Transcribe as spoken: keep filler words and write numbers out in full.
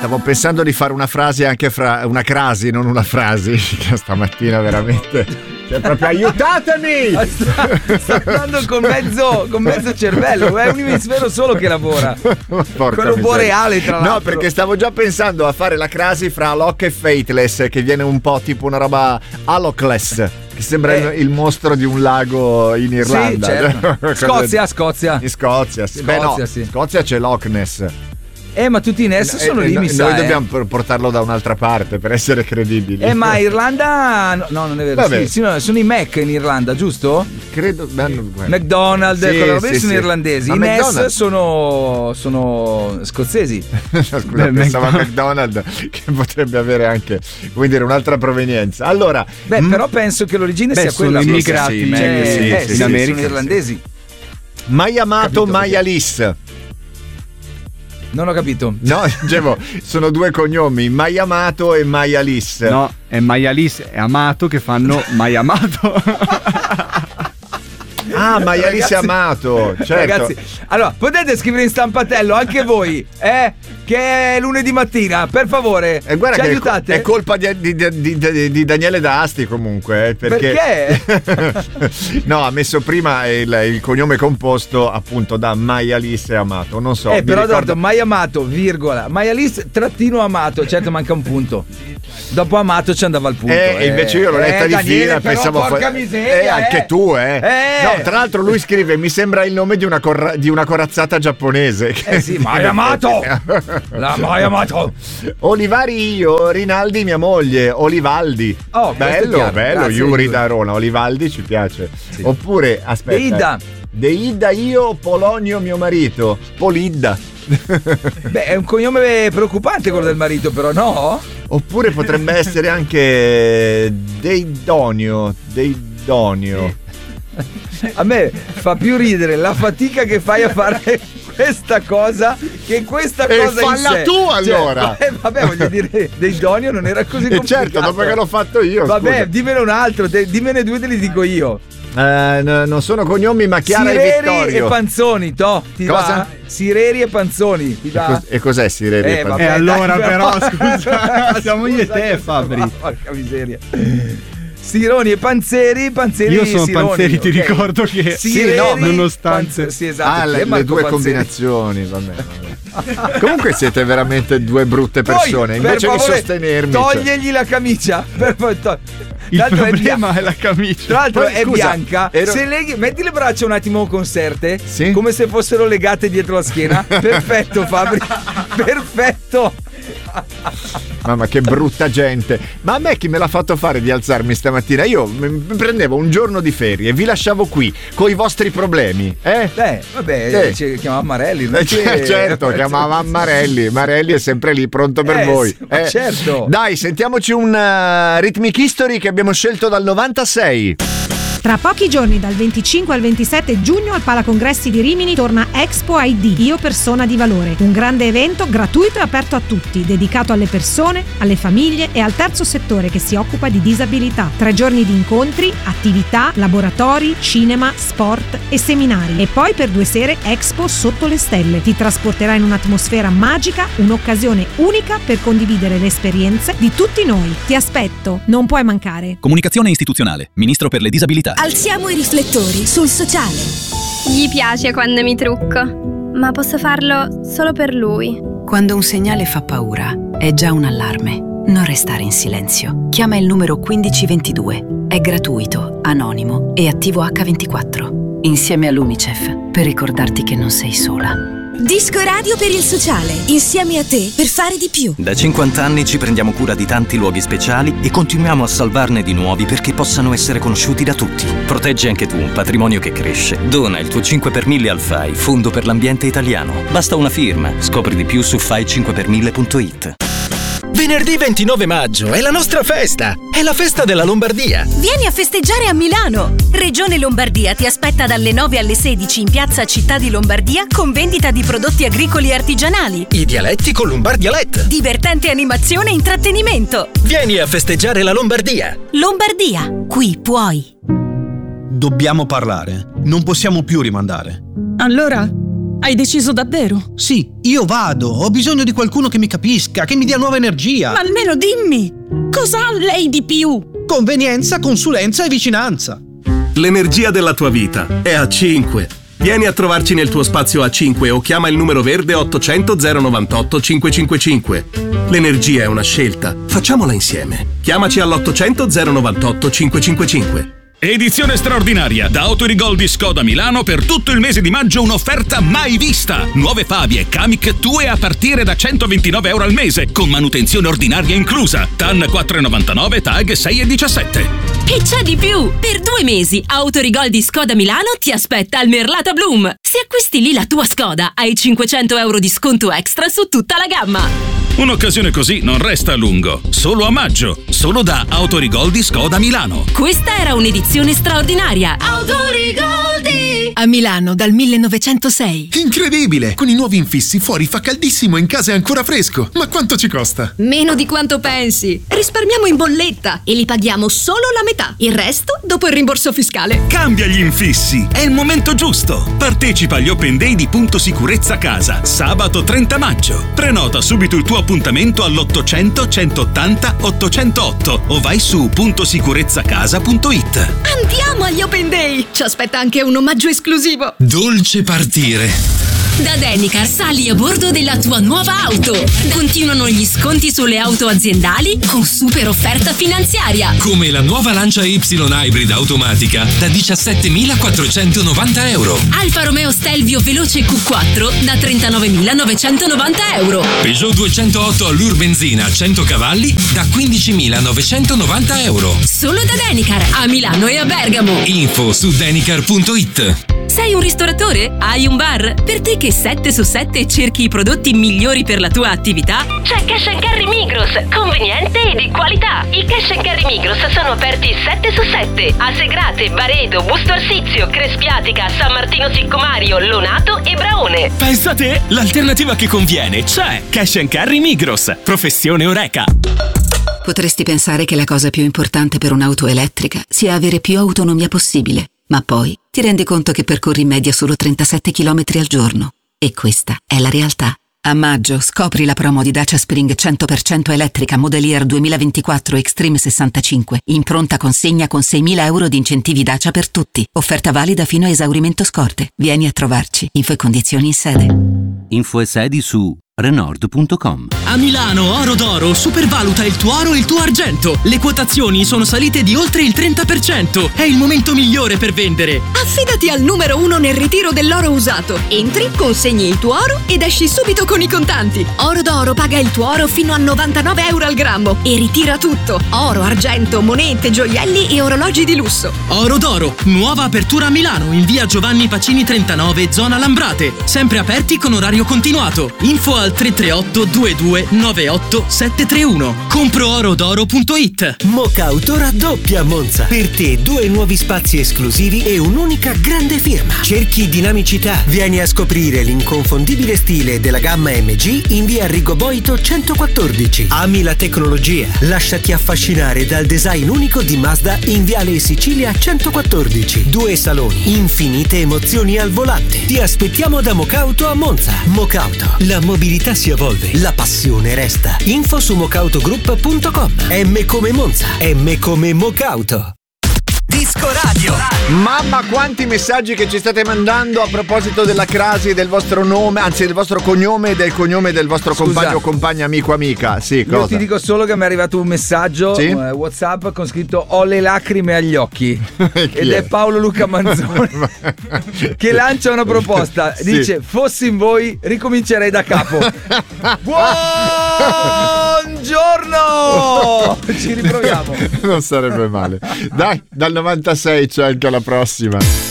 Stavo pensando di fare una frase anche fra una crasi, non una frasi. Stamattina veramente. Cioè, proprio aiutatemi! Sta, sta andando con mezzo, con mezzo cervello, è un emisfero solo che lavora. Porca quello miseria. boreale, tra l'altro. No, perché stavo già pensando a fare la crasi fra Alok e Fateless, che viene un po' tipo una roba Alokless, che sembra Eh. il mostro di un lago in Irlanda. Sì, certo. Scozia, Scozia. In Scozia, sì. Scozia, Beh, no, sì. Scozia c'è Loch Ness. Eh, ma tutti i Ness sono Eh, lì, no- mi noi sa. dobbiamo eh. portarlo da un'altra parte per essere credibili. Eh, ma Irlanda. No, no, non è vero. Vabbè. Sì, sì, no, sono i Mac in Irlanda, giusto? Credo. beh, non- guarda. McDonald's, Sì, quella roba lì sì, sono sì. irlandesi. Ma I Ness McDonald's- sono, sono scozzesi. Scusa, Beh, pensavo a McDonald's. McDonald's che potrebbe avere anche, come dire, un'altra provenienza. Allora, Beh, mm, però penso che l'origine Beh, sia sono quella. immigrati, sì, Mac, Cioè, sì, eh, sì, sì, sì, sono America, irlandesi. mai amato, Capito, mai perché- Alice. Non ho capito. No, dicevo, sono due cognomi, mai amato e mai Alice. No, è Maialis e Amato che fanno Mai Amato. Ah, mai Alice Ragazzi- e Amato, certo. Ragazzi, allora potete scrivere in stampatello anche voi, eh? Che è lunedì mattina, per favore. E guarda ci che è, aiutate? è colpa di, di- di- di- di Daniele D'Asti comunque, eh, perché, no, ha messo prima il, il cognome composto appunto da Mai Alice e Amato. Non so. Eh, mi però ricordo- Edoardo, mai amato, virgola. Mai Alice, trattino amato. Certo, manca un punto. Dopo amato ci andava il punto. Eh, e invece io l'ho letta eh, di Daniele, fila, però, pensavo porca fa- miseria, eh, anche eh. tu, eh. Eh. No, tra l'altro lui scrive: mi sembra il nome di una, corra- di una corazzata giapponese. Eh sì, mai amato. La mai amato. Olivari io, Rinaldi mia moglie, Olivaldi. Oh, questo è bello, chiaro. bello, Grazie, Yuri Yuri. da Rona, Olivaldi ci piace. Sì. Oppure, aspetta. Deida. Deida io, Polonio mio marito, Polidda. Beh, è un cognome preoccupante quello del marito, però, no? Oppure potrebbe essere anche Deidonio, Deidonio. A me fa più ridere la fatica che fai a fare questa cosa che questa E cosa in falla sé. tu, allora. Cioè, eh, vabbè, voglio dire, dei Donio non era così E complicato. certo, dopo che l'ho fatto io. Vabbè, scusa. dimmene un altro, de- dimmene due, te li dico io. Eh, no, non sono cognomi, ma Chiara e Sireri Vittorio. e Panzoni, to, ti Cosa? va? Sireri e Panzoni, ti E, va? cos- e cos'è Sireri? Eh, e vabbè, E allora dai, però, scusa, siamo io e te, Fabri. Porca miseria. Sironi e Panzeri, Panzeri Io sono Sironi, Panzeri, ti ok. ricordo che Sireri, no, nonostante Panz- sì, esatto, Ah, chi è le, le Marco due Panzeri? combinazioni, vabbè, vabbè. Comunque siete veramente due brutte Poi, persone. per Invece di favore, sostenermi, cioè. togliegli la camicia. Per favore, to- il Tra l'altro è problema bia- è la camicia. Tra l'altro Poi, è scusa, bianca. ero- Se leghi, metti le braccia un attimo conserte, Sì. come se fossero legate dietro la schiena. Perfetto, Fabri. Perfetto. Mamma, che brutta gente. Ma a me chi me l'ha fatto fare di alzarmi stamattina? Io mi mi prendevo un giorno di ferie e vi lasciavo qui coi vostri problemi, eh? Eh, vabbè, Eh. ci chiamava Marelli. non Eh, c'è- certo, chiamava Marelli. Marelli è sempre lì, pronto per Eh, voi. sì, ma certo. Dai, sentiamoci un uh, Rhythmic History che abbiamo scelto dal novantasei. Tra pochi giorni, dal venticinque al ventisette giugno, al Palacongressi di Rimini torna Expo I D, Io Persona di Valore, un grande evento gratuito e aperto a tutti, dedicato alle persone, alle famiglie e al terzo settore che si occupa di disabilità. Tre giorni di incontri, attività, laboratori, cinema, sport e seminari. E poi per due sere Expo sotto le stelle. Ti trasporterà in un'atmosfera magica, un'occasione unica per condividere le esperienze di tutti noi. Ti aspetto, non puoi mancare. Comunicazione istituzionale, Ministro per le disabilità. Alziamo i riflettori sul sociale. Gli piace quando mi trucco, ma posso farlo solo per lui. Quando un segnale fa paura, è già un allarme. Non restare in silenzio. Chiama il numero quindici ventidue. È gratuito, anonimo e attivo acca ventiquattro. Insieme all'UNICEF, per ricordarti che non sei sola. Disco Radio per il sociale, insieme a te per fare di più. Da cinquanta anni ci prendiamo cura di tanti luoghi speciali e continuiamo a salvarne di nuovi perché possano essere conosciuti da tutti. Proteggi anche tu un patrimonio che cresce. Dona il tuo cinque per mille al F A I, Fondo per l'Ambiente Italiano. Basta una firma. Scopri di più su fai cinque per mille punto it. Venerdì ventinove maggio è la nostra festa! È la festa della Lombardia! Vieni a festeggiare a Milano! Regione Lombardia ti aspetta dalle nove alle sedici in piazza Città di Lombardia con vendita di prodotti agricoli e artigianali. I dialetti con Lombardialet! Divertente animazione e intrattenimento. Vieni a festeggiare la Lombardia! Lombardia, qui puoi. Dobbiamo parlare. Non possiamo più rimandare. Allora, Hai deciso davvero? Sì, io vado. Ho bisogno di qualcuno che mi capisca, che mi dia nuova energia. Ma almeno dimmi, cosa ha lei di più? Convenienza, consulenza e vicinanza. L'energia della tua vita è A cinque. Vieni a trovarci nel tuo spazio A cinque o chiama il numero verde ottocento zero novantotto cinquecentocinquantacinque. L'energia è una scelta, facciamola insieme. Chiamaci all'ottocento zero novantotto cinquecentocinquantacinque. Edizione straordinaria da Autorigol di Skoda Milano per tutto il mese di maggio, un'offerta mai vista. Nuove Fabie Kamiq Tue a partire da centoventinove euro al mese con manutenzione ordinaria inclusa. T A N quattro virgola novantanove, Tag sei virgola diciassette. E c'è di più! Per due mesi Autorigol di Skoda Milano ti aspetta al Merlata Bloom. Se acquisti lì la tua Skoda hai cinquecento euro di sconto extra su tutta la gamma. Un'occasione così non resta a lungo, solo a maggio, solo da Autorigol di Skoda Milano. Questa era un'edizione straordinaria. Autorigoldi a Milano dal millenovecentosei. Incredibile! Con i nuovi infissi fuori fa caldissimo, in casa è ancora fresco. Ma quanto ci costa? Meno di quanto pensi. Risparmiamo in bolletta e li paghiamo solo la metà. Il resto dopo il rimborso fiscale. Cambia gli infissi, è il momento giusto. Partecipa agli Open Day di Punto Sicurezza Casa, sabato trenta maggio. Prenota subito il tuo appuntamento all'ottocento centottanta ottocentotto o vai su punto sicurezza casa punto it. Andiamo agli Open Day! Ci aspetta anche un omaggio esclusivo. Dolce partire. Da Denicar sali a bordo della tua nuova auto. Continuano gli sconti sulle auto aziendali con super offerta finanziaria. Come la nuova Lancia Y Hybrid automatica da diciassettemilaquattrocentonovanta euro. Alfa Romeo Stelvio Veloce Q quattro da trentanovemilanovancentonovanta euro. Peugeot duecentootto Allure benzina a cento cavalli da quindicimilanovecentovananta euro. Solo da Denicar a Milano e a Bergamo. Info su denicar punto it. Sei un ristoratore? Hai un bar? Per te che sette su sette cerchi i prodotti migliori per la tua attività? C'è Cash and Carry Migros, conveniente e di qualità. I Cash and Carry Migros sono aperti sette su sette a Segrate, Baredo, Busto Arsizio, Crespiatica, San Martino Siccomario, Lonato e Braone. Pensa te, l'alternativa che conviene c'è. Cash and Carry Migros, professione Oreca. Potresti pensare che la cosa più importante per un'auto elettrica sia avere più autonomia possibile, ma poi ti rendi conto che percorri in media solo trentasette chilometri al giorno. E questa è la realtà. A maggio scopri la promo di Dacia Spring cento per cento elettrica Model Year duemilaventiquattro Extreme sessantacinque in pronta consegna con seimila euro di incentivi Dacia per tutti. Offerta valida fino a esaurimento scorte. Vieni a trovarci. Info e condizioni in sede. Info e sedi su Renault punto com. A Milano Oro d'Oro supervaluta il tuo oro e il tuo argento. Le quotazioni sono salite di oltre il trenta per cento. È il momento migliore per vendere. Affidati al numero uno nel ritiro dell'oro usato. Entri, consegni il tuo oro ed esci subito con i contanti. Oro d'Oro paga il tuo oro fino a novantanove euro al grammo e ritira tutto. Oro, argento, monete, gioielli e orologi di lusso. Oro d'Oro, nuova apertura a Milano in via Giovanni Pacini trentanove, zona Lambrate. Sempre aperti con orario continuato. Info al tre tre otto due due nove otto sette tre uno. compro oro d'oro punto it. Mocauto raddoppia a Monza. Per te due nuovi spazi esclusivi e un'unica grande firma. Cerchi dinamicità? Vieni a scoprire l'inconfondibile stile della gamma M G in via Arrigo Boito centoquattordici. Ami la tecnologia? Lasciati affascinare dal design unico di Mazda in viale Sicilia centoquattordici. Due saloni, infinite emozioni al volante. Ti aspettiamo da Mocauto a Monza. Mocauto, la mobilità si evolve, la passione resta. Info su mocautogroup punto com. M come Monza, M come Mocauto. Disco Radio. Mamma quanti messaggi che ci state mandando a proposito della crasi del vostro nome, anzi del vostro cognome e del cognome del vostro Scusa. compagno, compagna, amico, amica. Sì, cosa? Io ti dico solo che mi è arrivato un messaggio, sì? eh, WhatsApp con scritto ho le lacrime agli occhi ed è? è Paolo Luca Manzoni che lancia una proposta, sì. dice fossi in voi ricomincerei da capo. Buongiorno! Ci riproviamo. Non sarebbe male. Dai, dal novantasei c'è anche alla prossima.